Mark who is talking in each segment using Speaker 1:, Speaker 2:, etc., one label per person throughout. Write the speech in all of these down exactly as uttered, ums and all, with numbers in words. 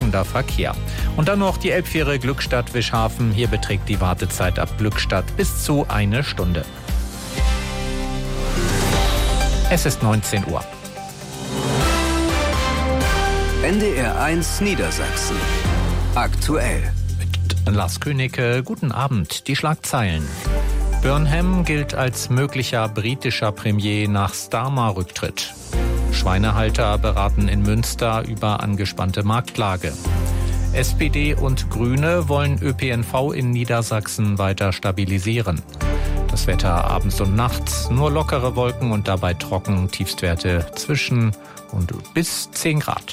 Speaker 1: stockender Verkehr. Und dann noch die Elbfähre Glückstadt-Wischhafen. Hier beträgt die Wartezeit ab Glückstadt bis zu eine Stunde. Es ist neunzehn Uhr.
Speaker 2: N D R eins Niedersachsen. Aktuell.
Speaker 1: Mit Lars Königke, guten Abend. Die Schlagzeilen. Burnham gilt als möglicher britischer Premier nach Starmer-Rücktritt. Schweinehalter beraten in Münster über angespannte Marktlage. S P D und Grüne wollen Ö P N V in Niedersachsen weiter stabilisieren. Das Wetter abends und nachts, nur lockere Wolken und dabei trocken, Tiefstwerte zwischen und bis zehn Grad.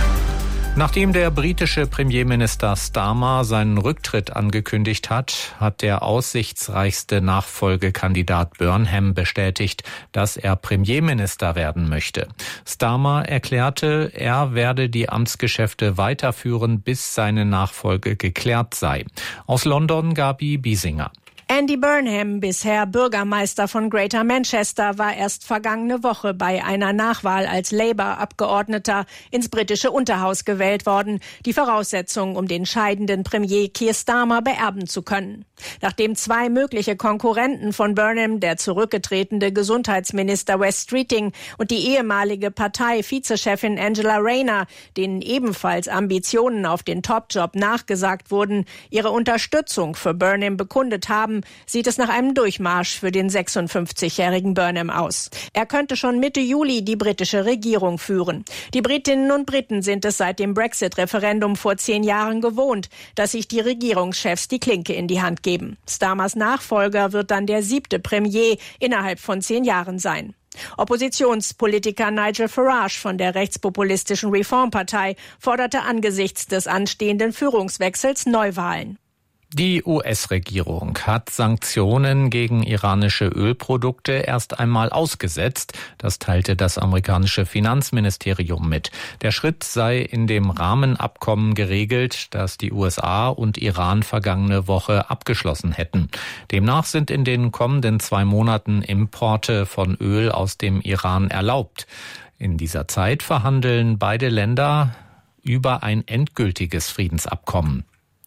Speaker 1: Nachdem der britische Premierminister Starmer seinen Rücktritt angekündigt hat, hat der aussichtsreichste Nachfolgekandidat Burnham bestätigt, dass er Premierminister werden möchte. Starmer erklärte, er werde die Amtsgeschäfte weiterführen, bis seine Nachfolge geklärt sei. Aus London Gabi Biesinger.
Speaker 3: Andy Burnham, bisher Bürgermeister von Greater Manchester, war erst vergangene Woche bei einer Nachwahl als Labour-Abgeordneter ins britische Unterhaus gewählt worden. Die Voraussetzung, um den scheidenden Premier Keir Starmer beerben zu können. Nachdem zwei mögliche Konkurrenten von Burnham, der zurückgetretene Gesundheitsminister Wes Streeting und die ehemalige Partei-Vizechefin Angela Rayner, denen ebenfalls Ambitionen auf den Top-Job nachgesagt wurden, ihre Unterstützung für Burnham bekundet haben, sieht es nach einem Durchmarsch für den sechsundfünfzigjährigen Burnham aus. Er könnte schon Mitte Juli die britische Regierung führen. Die Britinnen und Briten sind es seit dem Brexit-Referendum vor zehn Jahren gewohnt, dass sich die Regierungschefs die Klinke in die Hand geben. Starmers Nachfolger wird dann der siebte Premier innerhalb von zehn Jahren sein. Oppositionspolitiker Nigel Farage von der rechtspopulistischen Reformpartei forderte angesichts des anstehenden Führungswechsels Neuwahlen.
Speaker 1: Die U S-Regierung hat Sanktionen gegen iranische Ölprodukte erst einmal ausgesetzt. Das teilte das amerikanische Finanzministerium mit. Der Schritt sei in dem Rahmenabkommen geregelt, das die U S A und Iran vergangene Woche abgeschlossen hätten. Demnach sind in den kommenden zwei Monaten Importe von Öl aus dem Iran erlaubt. In dieser Zeit verhandeln beide Länder über ein endgültiges Friedensabkommen.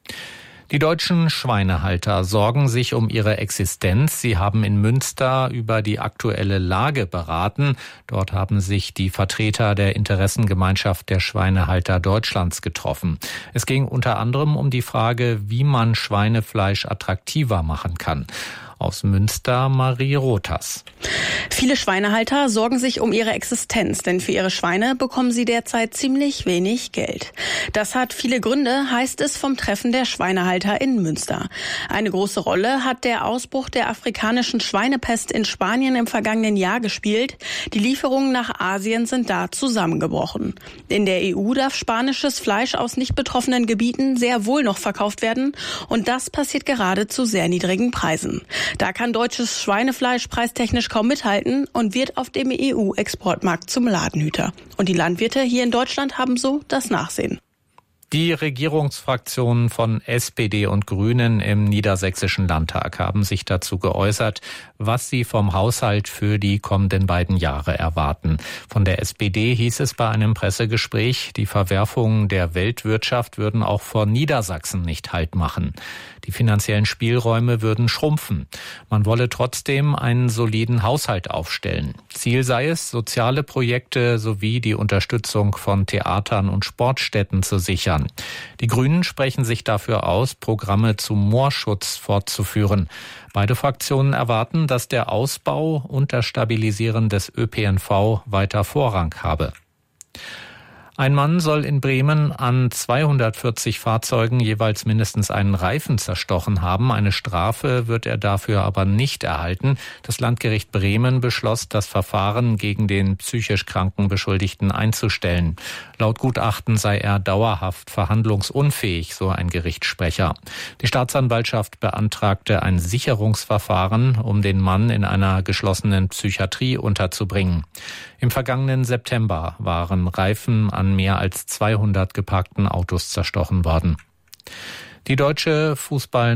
Speaker 1: Die deutschen Schweinehalter sorgen sich um ihre Existenz. Sie haben in Münster über die aktuelle Lage beraten. Dort haben sich die Vertreter der Interessengemeinschaft der Schweinehalter Deutschlands getroffen. Es ging unter anderem um die Frage, wie man Schweinefleisch attraktiver machen kann. Aus Münster Marie Rothas.
Speaker 4: Viele Schweinehalter sorgen sich um ihre Existenz, denn für ihre Schweine bekommen sie derzeit ziemlich wenig Geld. Das hat viele Gründe, heißt es vom Treffen der Schweinehalter in Münster. Eine große Rolle hat der Ausbruch der afrikanischen Schweinepest in Spanien im vergangenen Jahr gespielt. Die Lieferungen nach Asien sind da zusammengebrochen. In der E U darf spanisches Fleisch aus nicht betroffenen Gebieten sehr wohl noch verkauft werden und das passiert gerade zu sehr niedrigen Preisen. Da kann deutsches Schweinefleisch preistechnisch kaum mithalten und wird auf dem E U-Exportmarkt zum Ladenhüter. Und die Landwirte hier in Deutschland haben so das Nachsehen.
Speaker 1: Die Regierungsfraktionen von S P D und Grünen im Niedersächsischen Landtag haben sich dazu geäußert, was sie vom Haushalt für die kommenden beiden Jahre erwarten. Von der S P D hieß es bei einem Pressegespräch, die Verwerfungen der Weltwirtschaft würden auch vor Niedersachsen nicht Halt machen. Die finanziellen Spielräume würden schrumpfen. Man wolle trotzdem einen soliden Haushalt aufstellen. Ziel sei es, soziale Projekte sowie die Unterstützung von Theatern und Sportstätten zu sichern. Die Grünen sprechen sich dafür aus, Programme zum Moorschutz fortzuführen. Beide Fraktionen erwarten, dass der Ausbau und das Stabilisieren des Ö P N V weiter Vorrang habe. Ein Mann soll in Bremen an zweihundertvierzig Fahrzeugen jeweils mindestens einen Reifen zerstochen haben. Eine Strafe wird er dafür aber nicht erhalten. Das Landgericht Bremen beschloss, das Verfahren gegen den psychisch kranken Beschuldigten einzustellen. Laut Gutachten sei er dauerhaft verhandlungsunfähig, so ein Gerichtssprecher. Die Staatsanwaltschaft beantragte ein Sicherungsverfahren, um den Mann in einer geschlossenen Psychiatrie unterzubringen. Im vergangenen September waren Reifen an mehr als zweihundert geparkten Autos zerstochen worden. Die deutsche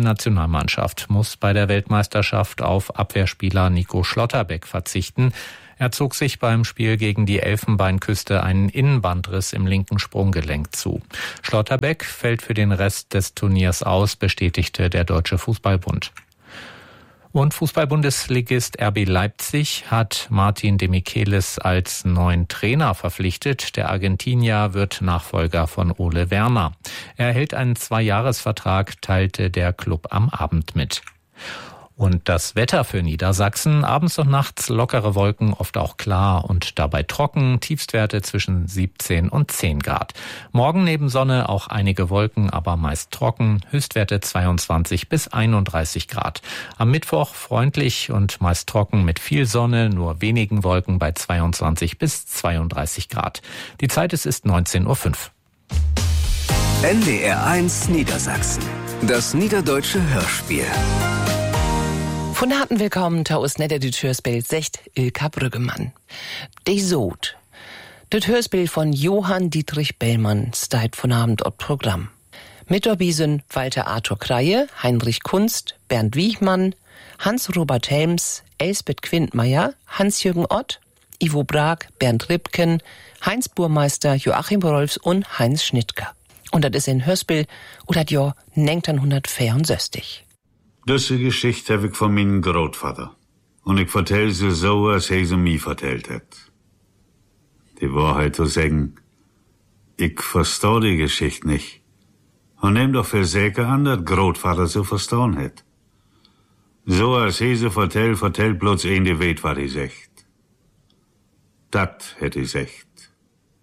Speaker 1: Fußballnationalmannschaft muss bei der Weltmeisterschaft auf Abwehrspieler Nico Schlotterbeck verzichten. Er zog sich beim Spiel gegen die Elfenbeinküste einen Innenbandriss im linken Sprunggelenk zu. Schlotterbeck fällt für den Rest des Turniers aus, bestätigte der Deutsche Fußballbund. Und Fußball-Bundesligist R B Leipzig hat Martin de Michelis als neuen Trainer verpflichtet. Der Argentinier wird Nachfolger von Ole Werner. Er erhält einen Zweijahresvertrag, teilte der Club am Abend mit. Und das Wetter für Niedersachsen: abends und nachts lockere Wolken, oft auch klar und dabei trocken, Tiefstwerte zwischen siebzehn und zehn Grad. Morgen neben Sonne auch einige Wolken, aber meist trocken, Höchstwerte zweiundzwanzig bis einunddreißig Grad. Am Mittwoch freundlich und meist trocken mit viel Sonne, nur wenigen Wolken bei zweiundzwanzig bis zweiunddreißig Grad. Die Zeit es ist neunzehn Uhr fünf.
Speaker 2: N D R eins Niedersachsen. Das niederdeutsche Hörspiel.
Speaker 5: Von harten willkommen til oss nede dit hørspill Secht Ilka Brüggemann. De Sod. Das Hörspiel von Johann Dietrich Bellmann steht von Abend ort Programm. Mit dabei sind Walter Arthur Kreie, Heinrich Kunst, Bernd Wiechmann, Hans-Robert Helms, Elsbeth Quintmeier, Hans-Jürgen Ott, Ivo Brag, Bernd Ripken, Heinz Burmeister, Joachim Rolfs und Heinz Schnittger. Und das ist ein Hörspiel oder das Jahr neunzehnhundertvierundsechzig.
Speaker 6: Diese Geschichte habe ich von meinem Großvater. Und ich vertell sie so, als er sie mir vertellt hat. Die Wahrheit zu sagen, ich versteh die Geschichte nicht. Und nehm doch für sicher an, dass Großvater sie verstehen hat. So als er sie vertellt, vertellt bloß ein, die weet, was er sagt. Dat hat er sagt.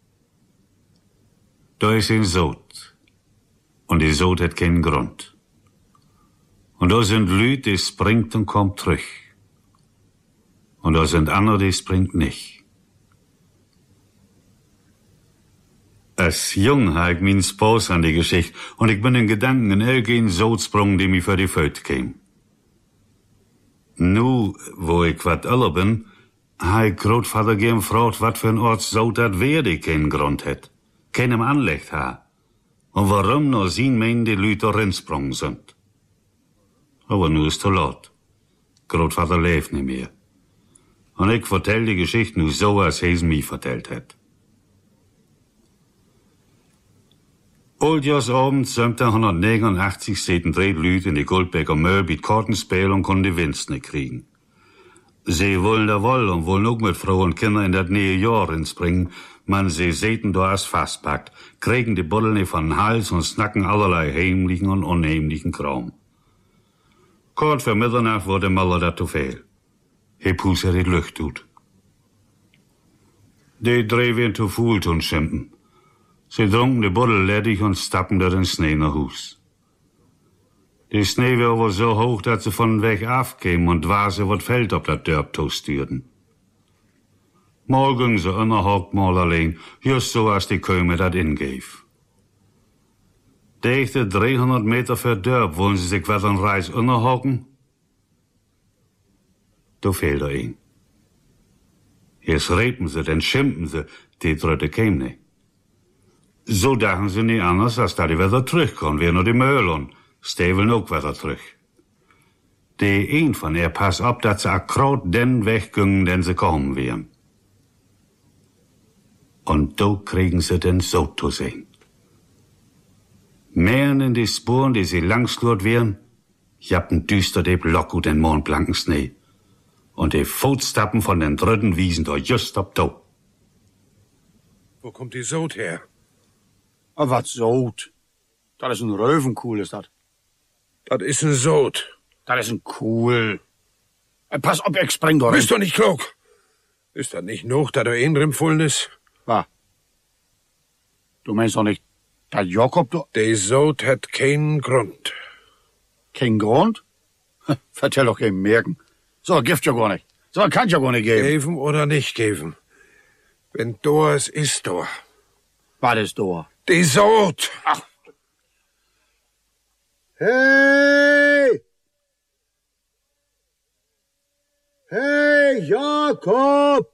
Speaker 6: Da ist ein Sod. Und die Sod hat keinen Grund. Und da sind Leute, die springt und kommt zurück. Und da sind andere, die springt nicht. Als jung habe ich meinen Spaß an die Geschichte und ich bin in Gedanken in irgendeinen Sod sprung, die mir für die Föte käme. Nu, wo ich wat älter bin, habe ich Großvater gern gefragt, wat für ein Ort Sod dat wär, die keinen Grund hat, keinem Anlecht ha. Und warum nur sie meinen, die Leute rinsprungen sind. Aber nu ist zu laut. Großvater lebt nicht mehr. Und ich vertell die Geschichte nu so, als er sie mir vertellt hat. Oldjahrsabend neunzehnhundertneunundachtzig säten drei Leute in die Goldbecker Möhl mit Kartenspiel und konnten die Winst nicht kriegen. Sie wollen da wohl und wollen auch mit Frau und Kinder in das neue Jahr inspringen, man sie säten da als fastpackt, kriegen die Buddel nicht von den Hals und snacken allerlei heimlichen und unheimlichen Kram. Kort voor Mitternacht wurde Möller dat zu viel. He pusset die Lucht tut. Die drei werden zu viel tun schimpen. Sie trunken die Buddel ledig und stappen durch den Schnee nach Hus. Die Schnee war aber so hoch, dass sie von Weg afkämen und war sie wat Feld op dat Dörp toastürden. Morgen sie innerhalb mal allein, just so als die Köme dat ingeef. Dichte driehonderd Meter für Dörp, wollen sie sich wat een Reis innerhocken? Da fehlt er een. Jetzt reden sie, dann schimpfen sie, die dritte käm nicht. So dachten sie nicht anders, als dass die wieder zurückkommen, wie nur die Möhl und Steven auch wieder zurück. Die een von ihr pass op, dass sie akkurat den weggingen, den sie kommen wären. Und da kriegen sie den so zu sehen. Mehren in die Spuren, die sie langslurt wären, jappen düster de Block und den mondblanken Schnee. Und die Fußstappen von den dritten wiesen da just ob do.
Speaker 7: Wo kommt die Sod her?
Speaker 8: Ah, wat Sod? Dat is een Reuvenkoel, is dat.
Speaker 7: Das ist ein Sod.
Speaker 8: Dat is een Koel. Hey, pass op, ik spring doorheen.
Speaker 7: Bist du nicht klug? Ist das nicht noch, da du einrimpfullen ist?
Speaker 8: Wa? Du meinst doch nicht, dat Jakob du...
Speaker 7: Die Sod hat keinen Grund.
Speaker 8: Kein Grund? Vertell doch kein Merken. So Gift ja gar nicht. So kann ja gar nicht geben.
Speaker 7: Geben oder nicht geben. Wenn da es ist, da.
Speaker 8: Was ist da?
Speaker 7: Die Sod.
Speaker 8: Ach. Hey! Hey, Jakob!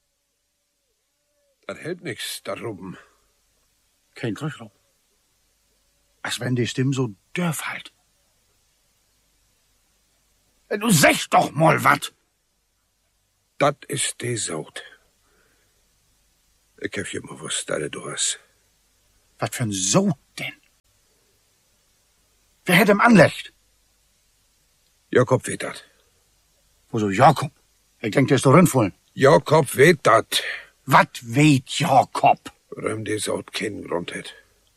Speaker 7: Das hält nix da oben.
Speaker 8: Kein Krüchlob. Als wenn die Stimme so dörf halt. Du sag doch mal wat.
Speaker 7: dat is die Sout. Ik heb je maar was dat het was.
Speaker 8: Wat für ein Sout denn? Wer hätte ihm anlegt?
Speaker 7: Jakob weet dat.
Speaker 8: Hoezo Jakob? Ik denk, der ist doch rinvollen.
Speaker 7: Jakob weet dat.
Speaker 8: Wat weet Jakob?
Speaker 7: Waarom die Sout geen grond het.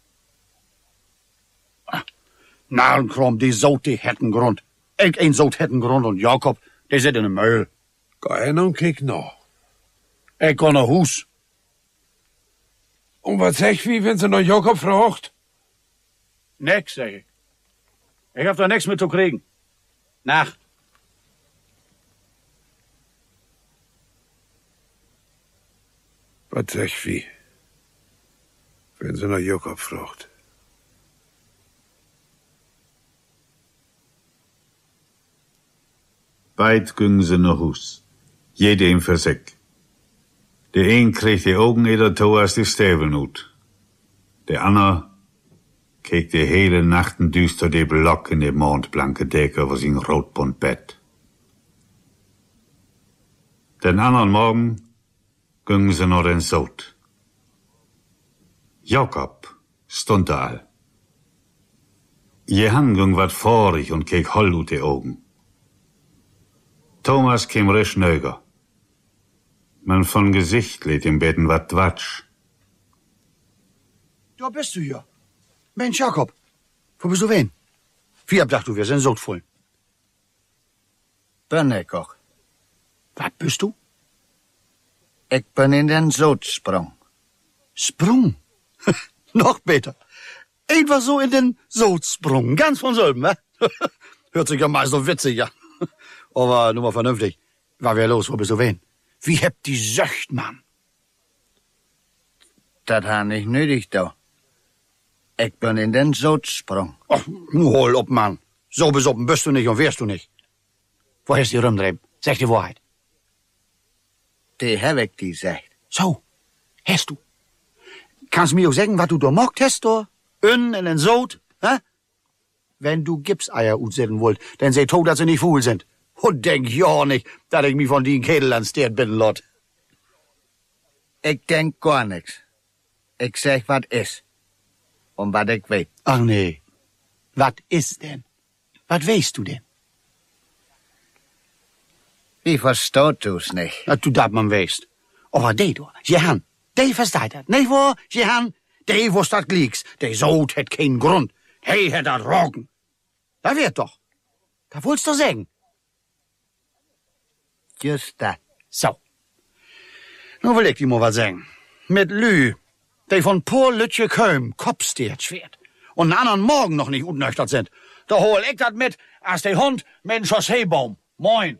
Speaker 8: Narrenkrom, die Sout, die hätten Grund. Ik een Sout hätten Grund und Jakob, der zit in de Müll.
Speaker 7: Ga en dan kijk nou.
Speaker 8: Ik ga naar huis.
Speaker 7: En wat zegt wie, wenn ze naar Jakob vraagt?
Speaker 8: Nix, zeg ik. Ik heb daar niks mee te kriegen. Nacht.
Speaker 7: Wat zegt wie, wenn ze naar Jakob vraagt?
Speaker 6: Beid gingen ze naar huis. Jeder für sich. Der een kreeg die Augen eder toe als die Stäbeln uit. Der ander keek de hele nachten düster die Block in de mondblanke Decke over zijn roodbunt bed. Den anderen Morgen gingen ze naar den Sout. Jakob stond da al. Johan ging wat vorig und keek hol uit de Augen. Thomas kam recht nöger. Man von Gesicht lädt im Betten wat Quatsch.
Speaker 8: Da bist du ja. Mensch, Jakob. Wo bist du wen? Wie hab dacht du, wir sind so voll.
Speaker 9: Ben ik ook.
Speaker 8: Was bist du?
Speaker 9: Ik ben in den Sout sprong.
Speaker 8: Sprung? Noch besser. Einfach so in den Sout sprung. Ganz von selben, wa? Hört sich ja mal so witzig, ja. Aber nur mal vernünftig. War wer los? Wo bist du wen? Wie hebt die Söcht, Mann?
Speaker 9: Dat ha nicht nötig, da. Ik ben in den Sout sprong.
Speaker 8: Ach, nu hol op, Mann. So besoppen bist du nicht und wärst du nicht. Wo hast du die rumdrehen? Sag die Wahrheit.
Speaker 9: Die heb ik die zegt.
Speaker 8: So, hast du. Kannst mir auch sagen, was du da mockt hast, da? Ön in den Sout, hä? Wenn du Gipseier utsetzen wollt, dann seh to, dass sie nicht fuhl sind. Und denk ja nicht, dass ich mich von den Kädel ans Stert bin, Lot.
Speaker 9: Ik denk gar nix. Ik zeg wat is. Und wat ik weet.
Speaker 8: Ach nee. Was ist denn? Was weißt du denn?
Speaker 9: Wie verstaut du's nicht?
Speaker 8: Dat du dat man weißt. Aber die du, Jehan, die versteht dat. Nee, wo, Jehan, die wusst dat glieks. Die Sout het keinen Grund. Die het dat Rogen. Da wird doch. Da wollt's doch sagen.
Speaker 9: Just dat.
Speaker 8: So. Nu will ich dir mal was sagen. Mit Lü, die von Poor Lütje Köm Kopfsteert schwert und einen anderen Morgen noch nicht unnöchtert sind, da hol ich dat mit, als der Hund mit dem Chausseebaum. Moin.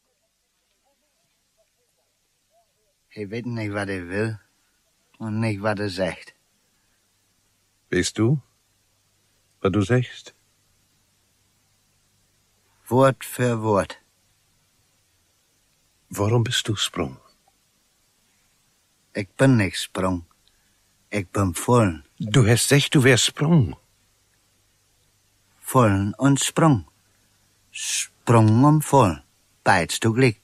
Speaker 9: Ich weet nicht, was er will und nicht, was er sagt.
Speaker 7: Weißt du, was du sagst?
Speaker 9: Wort für Wort.
Speaker 7: Warum bist du sprung?
Speaker 9: Ik ben nicht sprung. Ik ben vollen.
Speaker 7: Du hast gesagt, du wärst sprung.
Speaker 9: Vollen und sprung. Sprung und voll. Beids zugleich.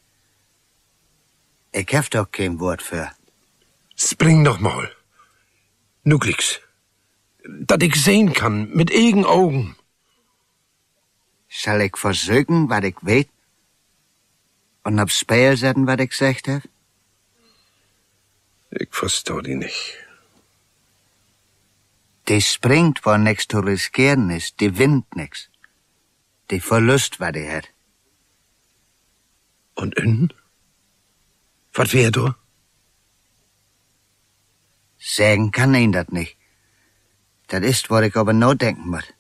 Speaker 9: Ik heb doch kein Wort für.
Speaker 7: Spring noch mal. Nu kliks. Dat ik sehen kann, mit eigen Augen.
Speaker 9: Zal ik versuchen, wat ik weet? Und op Speel zetten, wat ik gezegd heb?
Speaker 7: Ich versteh die nicht.
Speaker 9: Die springt, wo nix zu riskieren ist. Die wint nix. Die verlust, wat die hat.
Speaker 7: Und innen? Was wär du?
Speaker 9: Sagen kann ihn dat nicht. Dat ist, wo ich aber no denken muss.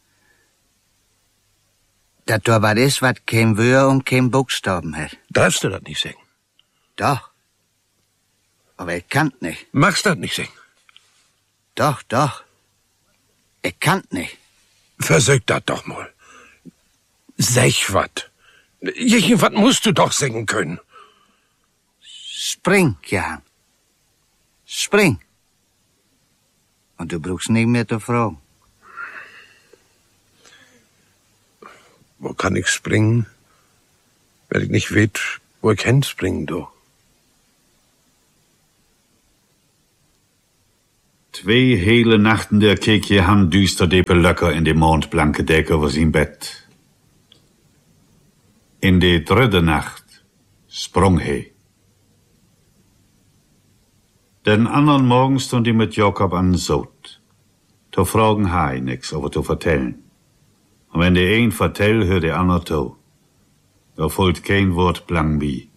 Speaker 9: Dat da wat is, wat kein Wör und kein Buchstaben hat.
Speaker 7: Darfst du das nicht sagen?
Speaker 9: Doch. Aber ich kann nicht.
Speaker 7: Magst das nicht sagen?
Speaker 9: Doch, doch. Ich kann nicht.
Speaker 7: Versuch das doch mal. Sag wat. Irgendwas musst du doch singen können.
Speaker 9: Spring, Jan. Spring. Und du brauchst nicht mehr zu fragen.
Speaker 7: Wo kann ich springen, wenn ich nicht weet, wo ich hin springen, du?
Speaker 6: Twee hele nachten der keek je han duister de pelökker in de mondblanke dek over zijn bed. In de derde nacht sprong hij. Den anderen Morgen stond hij met Jakob aan de zoot. To vragen hij niks over te vertellen. En wenn de een vertel, hör de ander toe. Er volgt geen woord blang bij.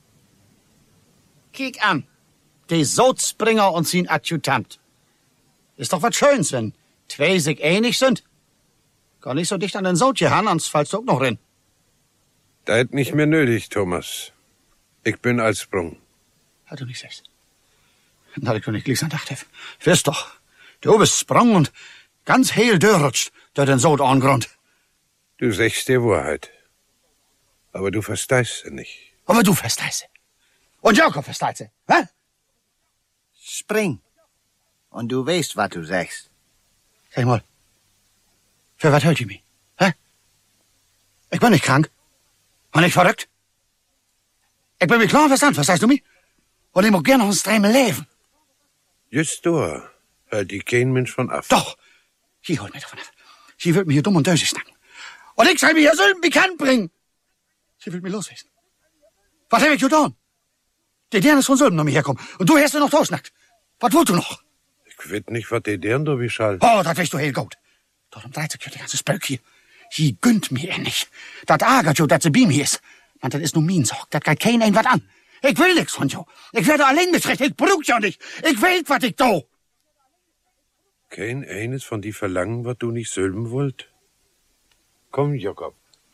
Speaker 8: Kiek an, de Zootspringer und sein Adjutant. Ist doch was Schönes, wenn zwei sich einig sind. Gar nicht so dicht an den Soot gehan, sonst fallst du auch noch rein.
Speaker 7: Das ist nicht mehr nötig, Thomas. Ich bin als Sprung.
Speaker 8: Ja, du nicht sagst. Na, ich bin nicht gleich an dachte. Weißt doch, du bist Sprung und ganz heil dörrutscht, der den Soot angrund.
Speaker 7: Du sagst die Wahrheit. Aber du verstehst sie nicht.
Speaker 8: Aber du verstehst sie. Und Jakob versteht sie, hä?
Speaker 9: Spring. Und du weißt, was du sagst.
Speaker 8: Sag mal, für was hält ihr mich, hä? Ich bin nicht krank. Und nicht verrückt. Ich bin mit klar Verstand, verstehst du mich? Und ich muss gerne noch ein Strämel leben.
Speaker 7: Just da hält die kein Mensch von ab.
Speaker 8: Doch, sie holt mich davon ab. Sie will mich hier dumm und dösig schnacken. Und ich soll mich hier so bekannt bringen. Sie will mich loswissen. Was hab ich getan? Die Dern ist von Sölben noch mich herkommen. Und du hast du noch durchschnackt. Was wollt du noch?
Speaker 7: Ich weiß nicht, was die Dern da wie schall.
Speaker 8: Oh, das weißt du heel gut. Dort um dreizehn Uhr die ganze Spöck hier. Sie gönnt mir nicht. Das ärgert jo, dass sie bei mir ist. Man, das ist nur mein Sorg. Das geht kein ein was an. Ich will nix von jo. Ich werde allein beschrecht. Ich brauch ja nicht. Ich will, was ich do.
Speaker 7: Kein eines von die verlangen, was du nicht sölben wollt? Komm, Jakob.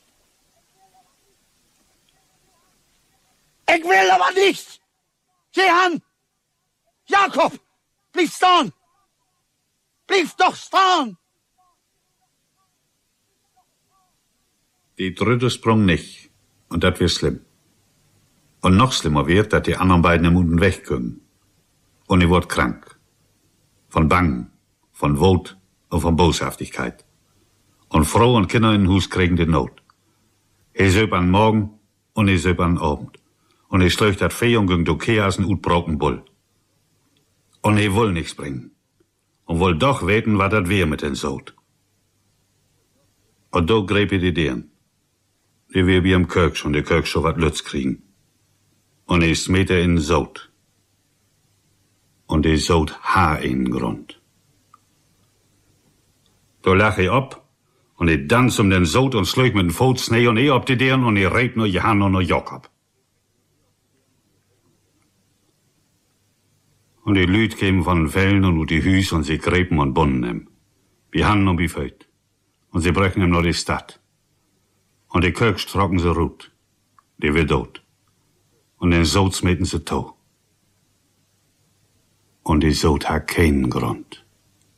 Speaker 8: Ich will aber nicht. Geh an. Jakob, bleib stehen. Bleib doch stehen.
Speaker 6: Die dritte sprung nicht. Und das wär schlimm. Und noch schlimmer wird, dass die anderen beiden im Unten wegkommen. Und er wird krank. Von Bangen, von Wut und von Boshaftigkeit. Und Frau und Kinder in Hus kriegen die Not. Er söp an Morgen und er söp an Abend. Und er schleucht dat Fee und ging do Chaos und utbroken Bull. Und er will nichts bringen. Und will doch weten, wat dat wär mit den Soot. Und do greep er die Dern. Die wär wie im Kirk und der Kirk schon wat Lütz kriegen. Und er smet er in den Soot. Und der Soot ha in den Grund. Do lach er ab, und er dans um den Soot und sleucht mit den Foot Schnee und er op die Dern und er reep nur Johann und nur Jakob. Und die Lüd kämen von den Fällen und die Hüs und sie grepen und bunnen ihm. Wie Hand und wie Föt. Und sie brechen ihm nur die Stadt. Und die Kirks trocken sie rut. Die wird tot. Und den Soot smeten sie to. Und die Soot hat keinen Grund.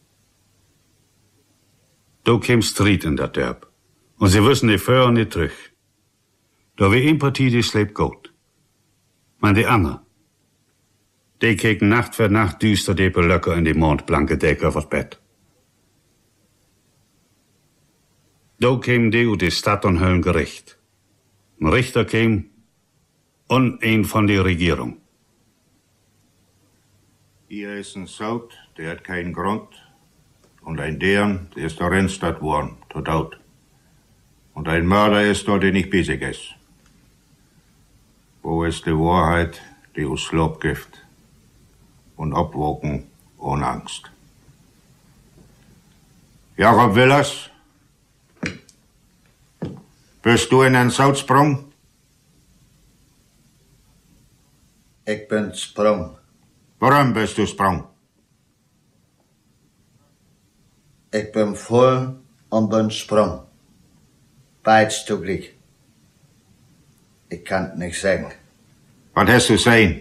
Speaker 6: Do käm Stried in dat Derb. Und sie wissen die Föhr und die Trüch. Da wie ein Partie, die schläft gut. Man die andere. Die keken Nacht für Nacht düster die Pelöcker in die mondblanke Decke auf das Bett. Do kämen die ut die Stadt und höllen Gericht. Ein Richter käm und ein von der Regierung.
Speaker 10: Hier ist ein Sout, der hat keinen Grund. Und ein Dern, der ist der Rennstadt worden, tot out. Und ein Mörder ist dort, der nicht bissig ist. Wo ist die Wahrheit, die aus Slob gibt? Und abwogen ohne Angst. Jakob Willers, bist du in den Sautsprung?
Speaker 9: Ich bin Sprung.
Speaker 10: Warum bist du Sprung?
Speaker 9: Ich bin voll und bin Sprung. Beides zugleich. Ich kann nicht sagen.
Speaker 10: Was hast du sehen?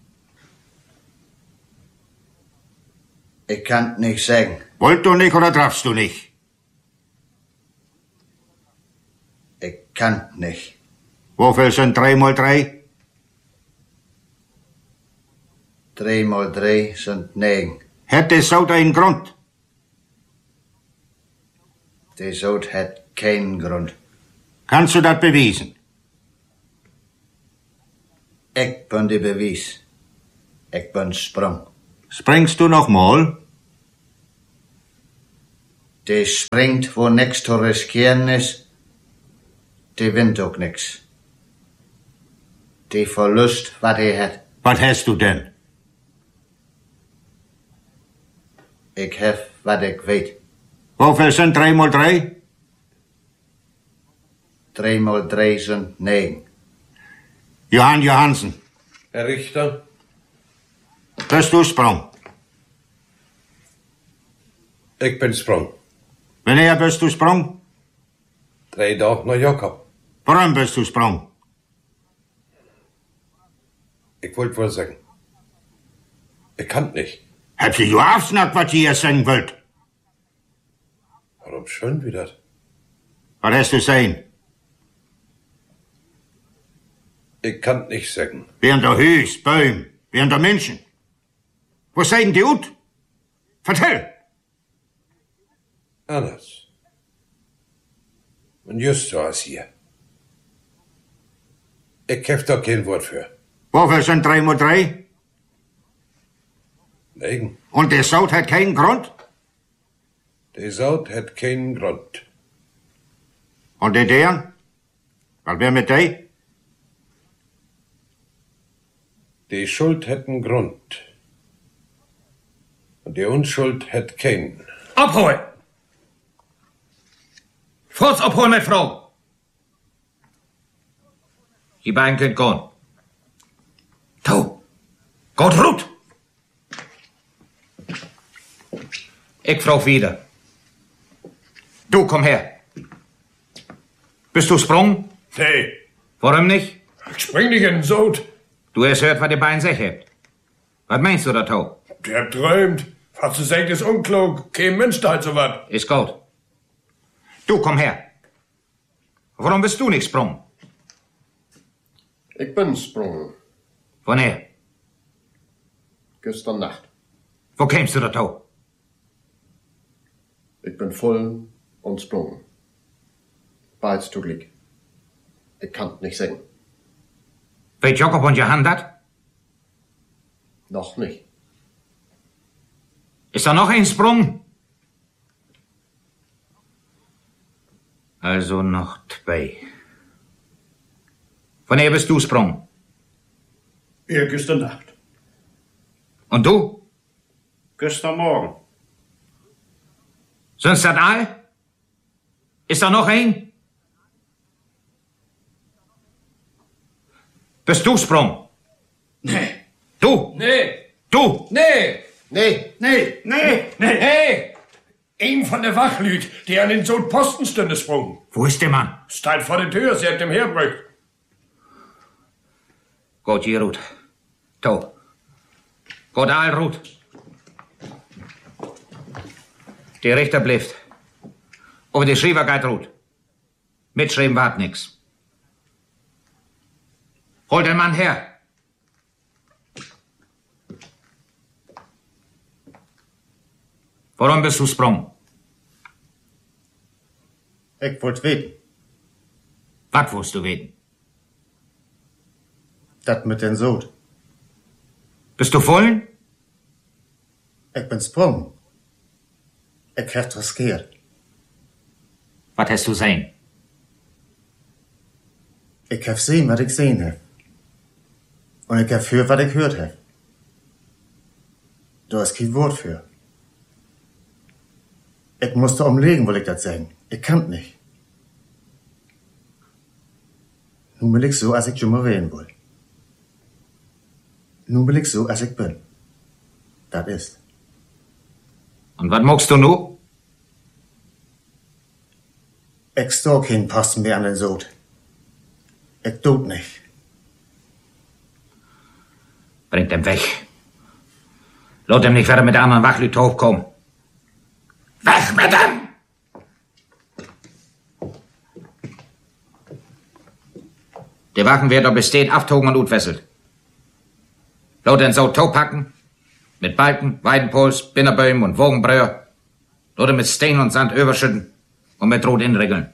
Speaker 9: Ich kann nicht sagen.
Speaker 10: Wollt du nicht oder darfst du nicht?
Speaker 9: Ich kann nicht.
Speaker 10: Wofür sind drei mal drei?
Speaker 9: Drei mal drei sind neun.
Speaker 10: Hat die Sout einen Grund?
Speaker 9: Die Sout hat keinen Grund.
Speaker 10: Kannst du das beweisen?
Speaker 9: Ich bin die Beweis. Ich bin Sprung.
Speaker 10: Springst du noch mal?
Speaker 9: Der springt, wo nix zu riskieren ist. Der wint auch nix. Der Verlust, was er hat.
Speaker 10: Was hast du denn?
Speaker 9: Ich hab, was ich weet.
Speaker 10: Wofür sind drei mal drei?
Speaker 9: Drei mal drei sind negen.
Speaker 10: Johann Johansen.
Speaker 7: Herr Richter?
Speaker 10: Bist du Sprung?
Speaker 7: Ich bin Sprung.
Speaker 10: Wanneer bist du Sprung?
Speaker 7: Drei Tage nach Jakob.
Speaker 10: Warum bist du Sprung?
Speaker 7: Ich wollte wohl sagen. Ich kann nicht.
Speaker 10: Habt ihr aufsnackt, was ihr sagen wollt?
Speaker 7: Warum schon wieder?
Speaker 10: Was hast du sehen?
Speaker 7: Ich kann nicht sagen.
Speaker 10: Während der Hüs, Bäume, während der Menschen. Was seid die ut? Vertell!
Speaker 7: Anders. Und just so als hier. Ich hab da kein Wort für.
Speaker 10: Wofür sind drei mal drei?
Speaker 7: Negen.
Speaker 10: Und der Saut hat keinen Grund?
Speaker 7: Der Saut hat keinen Grund.
Speaker 10: Und der deren? Was wär mit der?
Speaker 7: Die Schuld hat einen Grund. Und die Unschuld hat keinen.
Speaker 11: Abholen! Furz abholen mit Frau! Die beiden könnt gehen. Tau! Gott ruht! Ich frag wieder. Du, komm her. Bist du Sprung?
Speaker 7: Nee.
Speaker 11: Warum nicht?
Speaker 7: Ich spring nicht in den Sod.
Speaker 11: Du hast gehört, was die beiden sich habt. Was meinst du da, Tau?
Speaker 7: Der träumt. Was du sagst, ist unklug. Kein Mensch da halt so was.
Speaker 11: Ist gut. Du, komm her. Warum bist du nicht Sprung?
Speaker 12: Ich bin Sprung.
Speaker 11: Woher?
Speaker 12: Gestern Nacht.
Speaker 11: Wo kämst du da, Tau?
Speaker 12: Ich bin voll und Sprung. Beides zu Glück. Ich kann nicht singen.
Speaker 11: Weet Jakob und Johann dat?
Speaker 12: Noch nicht.
Speaker 11: Ist da noch ein Sprung? Also noch zwei. Woher bist du Sprung?
Speaker 8: Ja, gestern Nacht.
Speaker 11: Und du?
Speaker 8: Gestern Morgen.
Speaker 11: Sind's das all? Ist da noch ein? Bist du Sprung?
Speaker 8: Nee.
Speaker 11: Du? Nee. Du?
Speaker 12: Nee. Nee.
Speaker 8: Nee.
Speaker 7: Nee. Nee. Hey. Ein von der Wachlüt, der an den Sod Posten stünde sprung.
Speaker 11: Wo ist der Mann?
Speaker 7: Steht vor der Tür, sie hat dem herbrückt.
Speaker 11: Gut, hier, Ruth. Tau. Gut, all, Ruth. Der Richter bleibt. Aber der Schreiber geht Ruth. Mitschreiben wart nix. Hol den Mann her. Warum bist du Sprung?
Speaker 9: Ich wollt weten.
Speaker 11: Was willst du weten?
Speaker 9: Das mit den Sod.
Speaker 11: Bist du voll?
Speaker 9: Ich bin Sprung. Ich hab riskiert.
Speaker 11: Was hast du sehen?
Speaker 9: Ich hab sehen, was ich sehen hab. Und ich hab hört, was ich hört hab. Du hast kein Wort für. Ich musste umlegen, wollte ich das sagen. Ich kann nicht. Nun bin ich so, als ich schon mal wählen will. Nun bin ich so, als ich bin. Das ist.
Speaker 11: Und was magst du nu?
Speaker 9: Ich steh keinen Posten mehr an den Sod. Ich tut nicht.
Speaker 11: Bringt ihn weg. Lot ihm nicht weiter mit der anderen Wachlüt hochkommen. Weg mit ihm! Der Wagen wird ob besteht, aftogen und utwesselt. Lot den so packen, mit Balken, Weidenpols, Binnerbäumen und Wogenbröer. Lot mit Stein und Sand überschütten und mit Rot inregeln.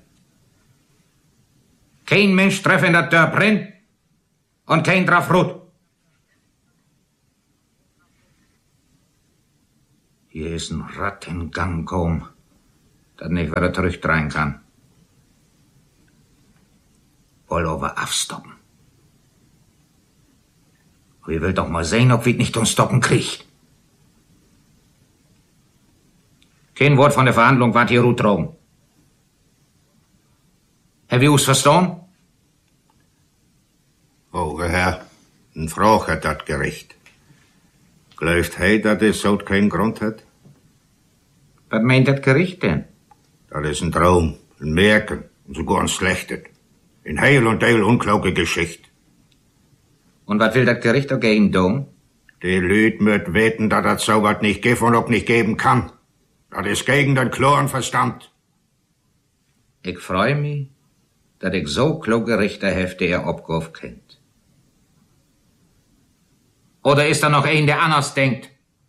Speaker 11: Kein Mensch treffen in das Dörr brennt und kein drauf ruht. Hier ist ein Rat in Gang gekommen. dass nicht wieder zurückdrehen kann. Woll aber aufstoppen. Wir will doch mal sehen, ob wir nicht uns stoppen kriegt. Kein Wort von der Verhandlung wart hier gut drum. Haben wir uns verstanden?
Speaker 10: Oh, Herr, ein Frau hat das Gericht. Glaubt he, dass es so keinen Grund hat?
Speaker 11: Was meint das Gericht denn?
Speaker 10: Das ist ein Traum, ein Märchen und sogar ein Schlechtes. In Heil und Teil unkloge Geschichte.
Speaker 11: Und was will das Gericht dagegen tun?
Speaker 10: Die Lüd möt weten, dass das so was nicht gibt und auch nicht geben kann. Das ist gegen den klaren Verstand.
Speaker 11: Ich freu mich, dass ich so kluge Richter hef, die er Obgriff kennt. Oder ist da noch ein, der anders denkt?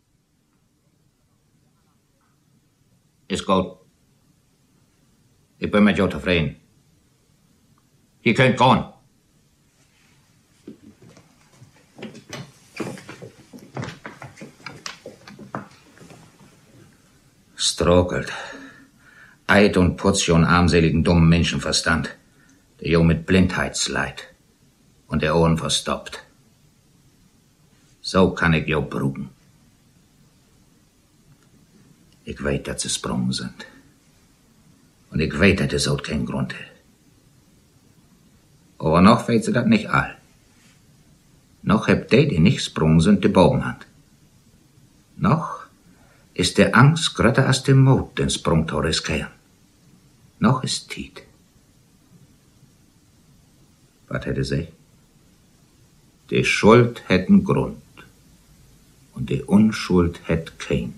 Speaker 11: Ist gut. Ich bin mit jou zufrieden. Ihr könnt gehen. Strokelt. Eid und Portion armseligen dummen Menschenverstand, der jo mit Blindheitsleid und der Ohren verstoppt. So kann ich jo brugen. Ich weet, dass sie sprungen sind. Und ich weet, dass es auch keinen Grund hat. Aber noch weet sie das nicht all. Noch hebt die, die nicht sprungen sind, die Bogenhand. Noch ist der Angst grötter als der Mut, den Sprung zu riskieren. Noch ist Tiet. Was hätte sie? Die Schuld hätten Grund. Und die Unschuld hätt kein.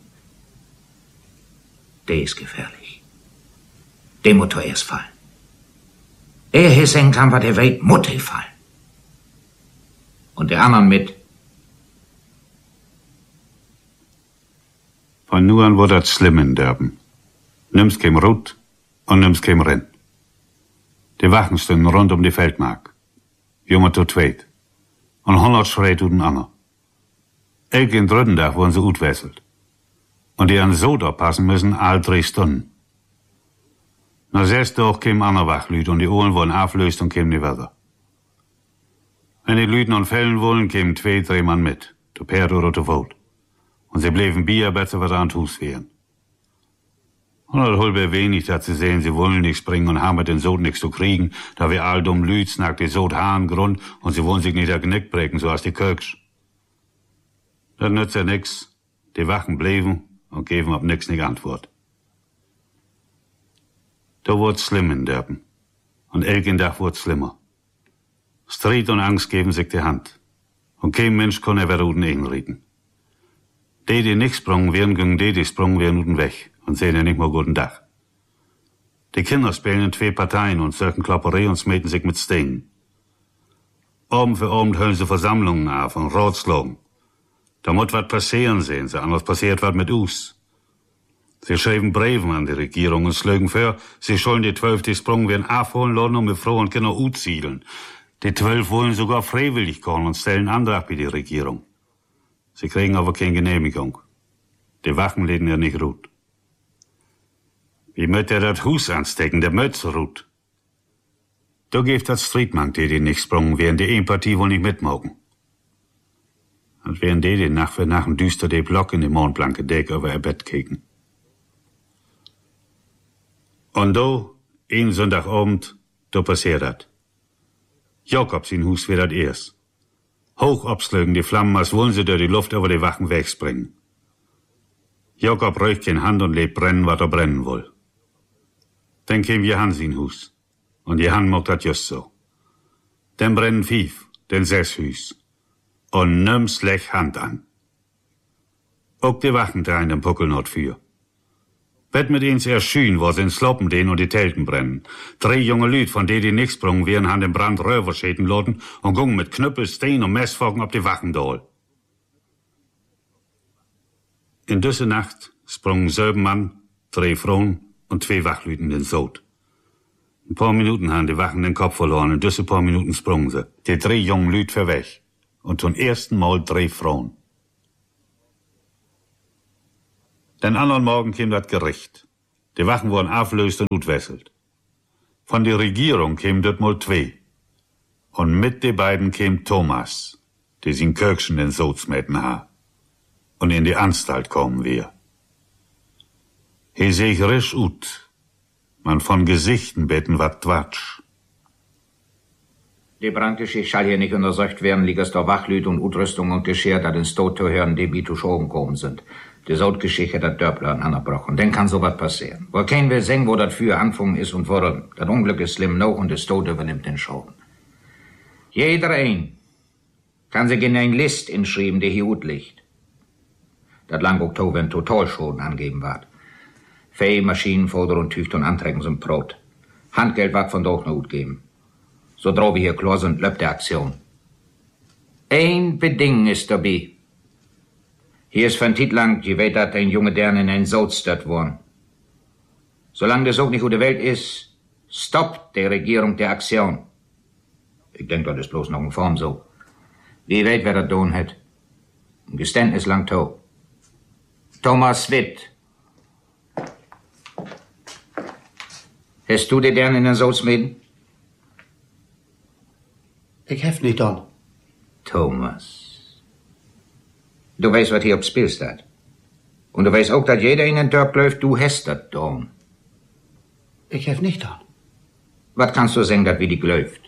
Speaker 11: Der ist gefährlich. Der muss zuerst fallen. Der hier sehen kann, was der Welt muss fallen. Und der anderen mit.
Speaker 6: Von nu an wurde das schlimm in Derben. Nimm's kein Rut und nimm's kein Renn. Die Wachen stünden rund um die Feldmark. Junge zu zweit. Und hundert schreit u den ander. Elk in dritten Tag wurden sie utwesselt. Und die an so da passen müssen all drei Stunden. Na sechs Tag käm ander Wachlüd und die Ohren wurden auflöst und käm die Wetter. Wenn die Lüden und Fällen wollen, kämen zwei, drei Mann mit. Zu Pferd oder zu Wot. Und sie blieben Bier besser was an Hus wären. Und das holbe wenig, dass sie sehen, sie wollen nicht springen und haben mit den Sod nichts zu kriegen, da wir all dumm Lüd snackt die Sod Haaren Grund und sie wollen sich nicht der Genick brechen, so als die Kirks. Das nützt ja nix. Die Wachen blieben und geben ab nix nicht Antwort. Da wurd's schlimm in Derben. Und elken Tag wurd's schlimmer. Streit und Angst geben sich die Hand. Und kein Mensch kann er uden einreden. Die, die nicht sprungen wären, gingen die, die sprungen wären, uden weg. Und sehen ja nicht mal guten Tag. Die Kinder spielen in zwei Parteien und söken Klopperei und smeten sich mit Steinen. Abend für Abend hören sie Versammlungen auf und Ratschlagen. Da muss wat passieren, sehen sie, anders passiert wat mit us. Sie schreiben Briefen an die Regierung und schlagen vor, sie sollen die zwölf, die sprungen werden, aufholen lassen und mit Frau und Kinder utsiedeln. Die zwölf wollen sogar freiwillig kommen und stellen Antrag bei die Regierung. Sie kriegen aber keine Genehmigung. Die Wachen leben ja nicht ruht. Wie möcht er das Hus anstecken, der möcht so ruht. Da gibt das Friedmann, die, die nicht sprungen werden, die Empathie wohl nicht mitmogen. Und während die, die Nacht für Nacht düster die Block in die mondblanke Decke über ihr Bett kicken. Und do, ein Sonntagabend, do passiert dat. Jakobs in Hus wird dat erst. Hoch abslögen die Flammen, als wollen sie durch die Luft über die Wachen wegspringen. Jakob räucht kein Hand und lebt brennen, wat er brennen will. Dann käm Johannes in Hus. Und Johann mogt dat just so. Dann brennen fief, den sechs Hüs. Und nimm's lech Hand an. Ook die Wachen dreien den Puckel not für. Wett mit ihns erschien, wo sie in Sloppen den und die Telten brennen. Drei junge Lüd, von denen die nicht sprungen, wären han den Brand Röver schäden loten und gungen mit Knüppel, Stein und Messfocken ob die Wachen dohl. In düsse Nacht sprungen sieben Mann, drei Frauen und zwei Wachlüd in den Sod. Ein paar Minuten han die Wachen den Kopf verloren, in düsse paar Minuten sprungen sie. Die drei jungen Lüd verweg. Und zum ersten Mal drei Frauen. Den anderen Morgen kam das Gericht. Die Wachen wurden auflöst und utwesselt. Von der Regierung kämen dort mal zwei. Und mit den beiden käm Thomas, der sin Kirchen den Sotsmäten ha. Und in die Anstalt kommen wir. He seh ich risch ut. Man von Gesichten beten wat Twatsch.
Speaker 11: Die Brandgeschichte schall hier nicht untersucht werden, liegers der Wachlüt und Utrüstung und Geschirr, da den Stot zu hören, die bitus oben kommen sind. Die Sotgeschichte hat der Dörpler anbrochen. Dann kann sowas passieren. Wo kein will sehen, wo das für Anfang ist und warum. Das Unglück ist schlimm noch und der Stot übernimmt den Schaden. Jeder ein kann sich in ein List inschreiben, die hier gut liegt. Das lang Oktober ein Totalschaden angeben wird. Fee, Maschinen, Foder und Tücht und Anträgen sind Brot. Handgeld wird von doch noch gut geben. So drauf wir hier klar sind, läuft die Aktion. Ein Beding ist dabei. Hier ist von Tit lang, je weet dat ein junge Dern in ein Sootstad worden. Solange das auch nicht gute Welt ist, stoppt die Regierung die Aktion. Ich denke, das ist bloß noch in Form so. Wie weet, wer das tun hat. Ein Geständnis lang tot. Thomas Witt. Hast du die Dern in den Sootsmäden?
Speaker 9: Ich hef nicht an.
Speaker 11: Thomas. Du weißt, was hier aufs Spiel steht. Und du weißt auch, dass jeder in den Dorf läuft, du hast das Dorn.
Speaker 9: Ich hef nicht an.
Speaker 11: Was kannst du sagen, dass wie die läuft?